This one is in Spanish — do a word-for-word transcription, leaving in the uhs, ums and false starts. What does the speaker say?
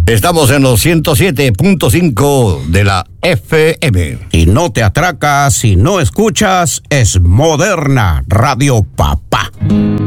Estamos en los ciento siete punto cinco de la F M. Y no te atracas si no escuchas, es Moderna Radio Papá.